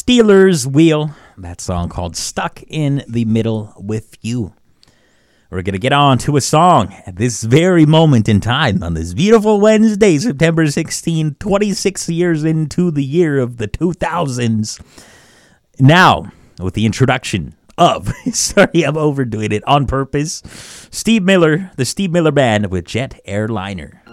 Steelers Wheel. That song called Stuck in the Middle with You. We're going to get on to a song at this very moment in time on this beautiful Wednesday, September 16, 26 years into the year of the 2000s. Now, with the introduction of, sorry, I'm overdoing it on purpose, Steve Miller, the Steve Miller Band with Jet Airliner.